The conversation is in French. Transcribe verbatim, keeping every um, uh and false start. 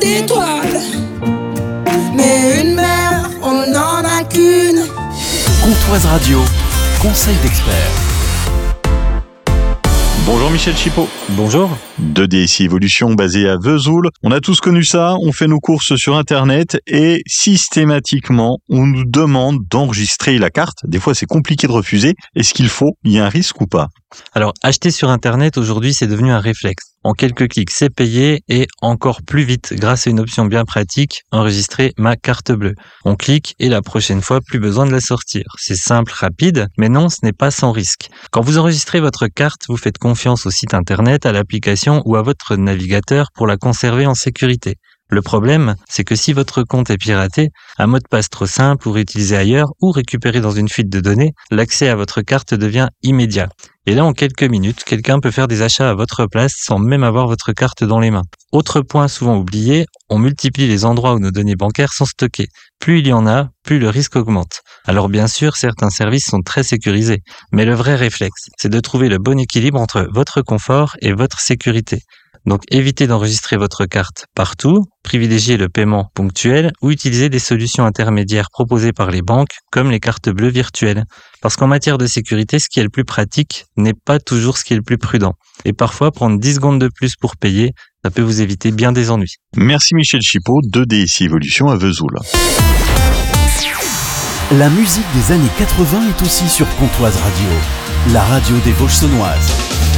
d'étoiles. Mais une mère, on n'en a qu'une. Comptoise Radio, conseil d'expert. Bonjour Michel Chipot. Bonjour. deux D S I Evolution basée à Vesoul. On a tous connu ça, on fait nos courses sur Internet et systématiquement, on nous demande d'enregistrer la carte. Des fois, c'est compliqué de refuser. Est-ce qu'il faut, il y a un risque ou pas ? Alors, acheter sur Internet, aujourd'hui, c'est devenu un réflexe. En quelques clics, c'est payé et encore plus vite grâce à une option bien pratique, enregistrer ma carte bleue. On clique et la prochaine fois, plus besoin de la sortir. C'est simple, rapide, mais non, ce n'est pas sans risque. Quand vous enregistrez votre carte, vous faites confiance au site Internet, à l'application ou à votre navigateur pour la conserver en sécurité. Le problème, c'est que si votre compte est piraté, un mot de passe trop simple ou réutilisé ailleurs ou récupéré dans une fuite de données, l'accès à votre carte devient immédiat. Et là, en quelques minutes, quelqu'un peut faire des achats à votre place sans même avoir votre carte dans les mains. Autre point souvent oublié, on multiplie les endroits où nos données bancaires sont stockées. Plus il y en a, plus le risque augmente. Alors bien sûr, certains services sont très sécurisés, mais le vrai réflexe, c'est de trouver le bon équilibre entre votre confort et votre sécurité. Donc évitez d'enregistrer votre carte partout, privilégiez le paiement ponctuel ou utilisez des solutions intermédiaires proposées par les banques comme les cartes bleues virtuelles. Parce qu'en matière de sécurité, ce qui est le plus pratique n'est pas toujours ce qui est le plus prudent. Et parfois, prendre dix secondes de plus pour payer, ça peut vous éviter bien des ennuis. Merci Michel Chipot, deux D S I Evolution à Vesoul. La musique des années quatre-vingts est aussi sur Comptoise Radio, la radio des Vosges saunoises.